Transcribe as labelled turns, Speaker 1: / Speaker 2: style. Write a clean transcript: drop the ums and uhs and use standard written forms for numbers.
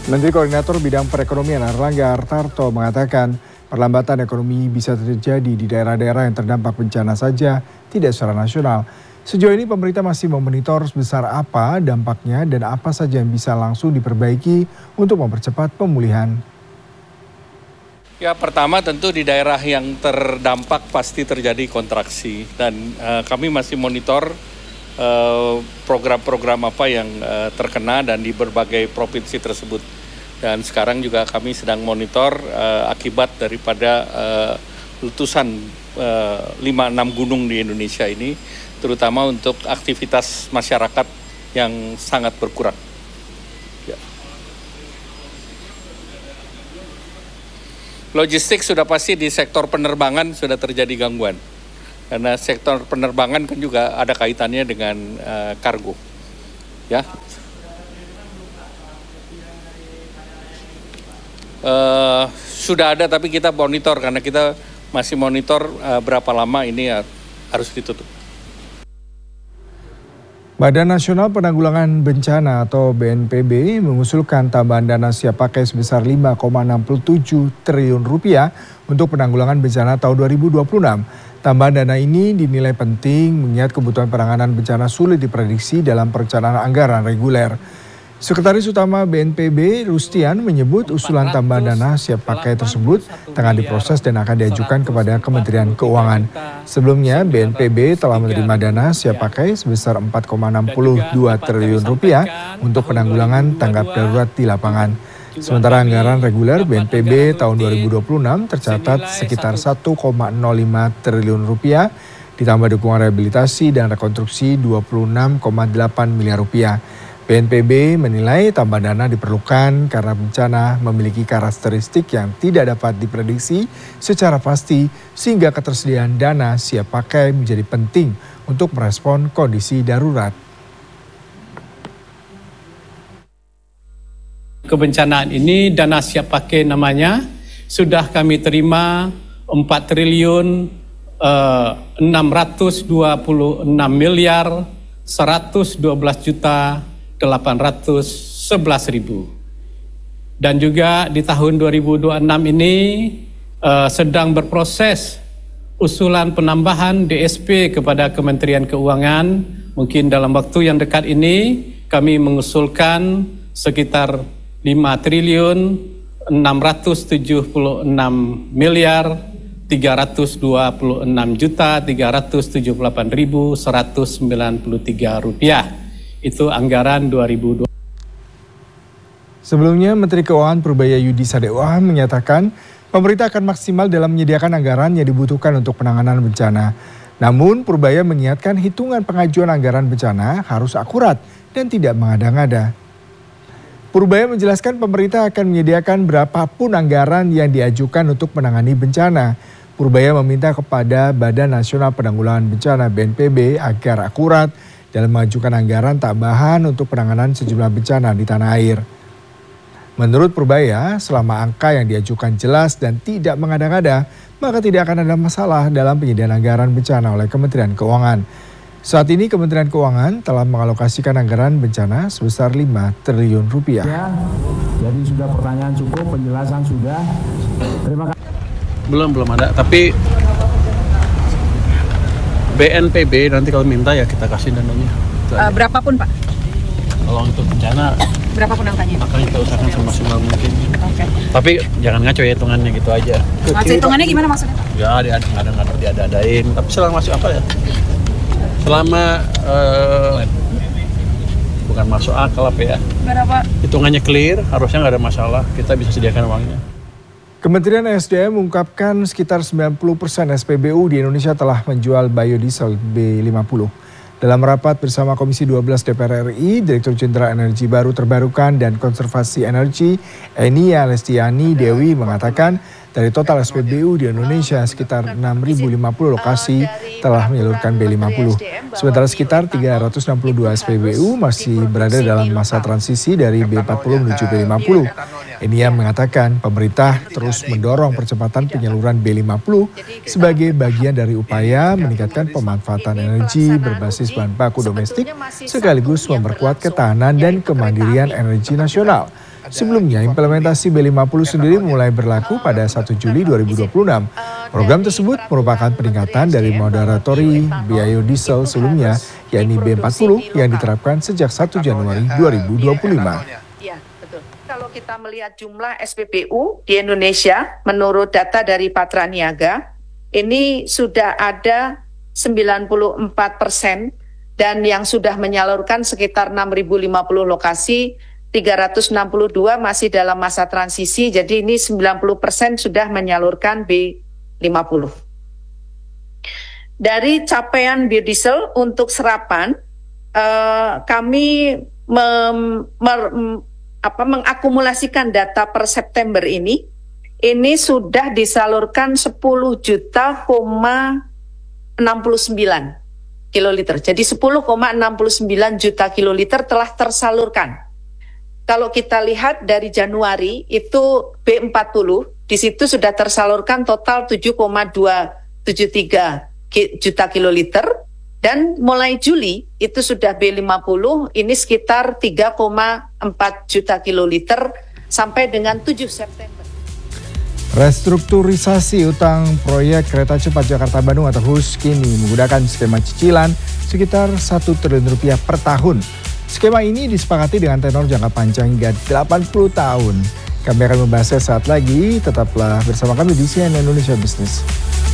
Speaker 1: Menteri Koordinator Bidang Perekonomian Airlangga Hartarto mengatakan perlambatan ekonomi bisa terjadi di daerah-daerah yang terdampak bencana saja, tidak secara nasional. Sejauh ini pemerintah masih memonitor sebesar apa dampaknya dan apa saja yang bisa langsung diperbaiki untuk mempercepat pemulihan.
Speaker 2: Ya, pertama tentu di daerah yang terdampak pasti terjadi kontraksi dan kami masih monitor program-program apa yang terkena dan di berbagai provinsi tersebut. Dan sekarang juga kami sedang monitor akibat daripada letusan 5-6 gunung di Indonesia ini, terutama untuk aktivitas masyarakat yang sangat berkurang. Ya. Logistik sudah pasti di sektor penerbangan sudah terjadi gangguan. Karena sektor penerbangan kan juga ada kaitannya dengan kargo. Ya. Sudah ada tapi kita monitor karena kita masih monitor berapa lama ini harus ditutup.
Speaker 1: Badan Nasional Penanggulangan Bencana atau BNPB mengusulkan tambahan dana siap pakai sebesar 5,67 triliun rupiah untuk penanggulangan bencana tahun 2026. Tambahan dana ini dinilai penting mengingat kebutuhan penanganan bencana sulit diprediksi dalam perencanaan anggaran reguler. Sekretaris Utama BNPB Rustian menyebut usulan tambahan dana siap pakai tersebut tengah diproses dan akan diajukan kepada Kementerian Keuangan. Sebelumnya BNPB telah menerima dana siap pakai sebesar 4,62 triliun rupiah untuk penanggulangan tanggap darurat di lapangan. Sementara anggaran reguler BNPB tahun 2026 tercatat sekitar 1,05 triliun rupiah, ditambah dukungan rehabilitasi dan rekonstruksi 26,8 miliar rupiah. BNPB menilai tambahan dana diperlukan karena bencana memiliki karakteristik yang tidak dapat diprediksi secara pasti sehingga ketersediaan dana siap pakai menjadi penting untuk merespon kondisi darurat.
Speaker 3: Kebencanaan ini dana siap pakai namanya, sudah kami terima 4 triliun 626 miliar 112 juta 811.000. Dan juga di tahun 2026 ini sedang berproses usulan penambahan DSP kepada Kementerian Keuangan. Mungkin dalam waktu yang dekat ini kami mengusulkan sekitar 5 triliun 676 miliar 326 juta 378.193 rupiah. Itu anggaran 2020.
Speaker 1: Sebelumnya, Menteri Keuangan Purbaya Yudi Sadewa menyatakan pemerintah akan maksimal dalam menyediakan anggaran yang dibutuhkan untuk penanganan bencana. Namun, Purbaya mengingatkan hitungan pengajuan anggaran bencana harus akurat dan tidak mengada-ngada. Purbaya menjelaskan pemerintah akan menyediakan berapapun anggaran yang diajukan untuk menangani bencana. Purbaya meminta kepada Badan Nasional Penanggulangan Bencana BNPB agar akurat dalam mengajukan anggaran tambahan untuk penanganan sejumlah bencana di tanah air. Menurut Purbaya, selama angka yang diajukan jelas dan tidak mengada-ngada, maka tidak akan ada masalah dalam penyediaan anggaran bencana oleh Kementerian Keuangan. Saat ini Kementerian Keuangan telah mengalokasikan anggaran bencana sebesar 5 triliun rupiah.
Speaker 4: Ya, jadi sudah pertanyaan cukup, penjelasan sudah. Terima kasih.
Speaker 5: Belum ada, tapi BNPB nanti kalau minta ya kita kasih dananya.
Speaker 6: Berapapun Pak?
Speaker 5: Kalau untuk bencana
Speaker 6: berapapun angkanya?
Speaker 5: akan kita usahakan semaksimal mungkin.
Speaker 6: Oke.
Speaker 5: Tapi jangan ngaco ya hitungannya gitu aja.
Speaker 6: Ngaco hitungannya gimana maksudnya?
Speaker 5: Ya nggak diada-adain. Tapi selama masuk apa ya? Selama bukan masuk akal apa ya?
Speaker 6: Berapa?
Speaker 5: Hitungannya clear, harusnya nggak ada masalah. Kita bisa sediakan uangnya.
Speaker 1: Kementerian SDM mengungkapkan sekitar 90% SPBU di Indonesia telah menjual biodiesel B50. Dalam rapat bersama Komisi 12 DPR RI, Direktur Jenderal Energi Baru Terbarukan dan Konservasi Energi, Enia Lestiani Dewi mengatakan Dari total SPBU di Indonesia, sekitar 6.050 lokasi telah menyalurkan B50. Sementara sekitar 362 SPBU masih berada dalam masa transisi dari B40 menuju B50. Enia mengatakan pemerintah terus mendorong percepatan penyaluran B50 sebagai bagian dari upaya meningkatkan pemanfaatan energi berbasis bahan baku domestik sekaligus memperkuat ketahanan dan kemandirian energi nasional. Sebelumnya, implementasi B50 sendiri mulai berlaku pada 1 Juli 2026. Program tersebut merupakan peningkatan dari moderatori biodiesel sebelumnya, yakni B40 yang diterapkan sejak 1 Januari 2025.
Speaker 7: Iya, betul. Kalau kita melihat jumlah SPBU di Indonesia, menurut data dari Patra Niaga, ini sudah ada 94% dan yang sudah menyalurkan sekitar 6.050 lokasi, 362 masih dalam masa transisi, jadi ini 90% sudah menyalurkan B50. Dari capaian biodiesel untuk serapan, kami mengakumulasikan data per September ini sudah disalurkan 10,69 kiloliter. Jadi 10,69 juta kiloliter telah tersalurkan. Kalau kita lihat dari Januari itu B40, di situ sudah tersalurkan total 7,273 juta kiloliter. Dan mulai Juli itu sudah B50, ini sekitar 3,4 juta kiloliter sampai dengan 7 September.
Speaker 1: Restrukturisasi utang proyek kereta cepat Jakarta-Bandung atau HUS kini menggunakan skema cicilan sekitar 1 triliun rupiah per tahun. Skema ini disepakati dengan tenor jangka panjang hingga 80 tahun. Kami akan membahasnya saat lagi, tetaplah bersama kami di CNN Indonesia Business.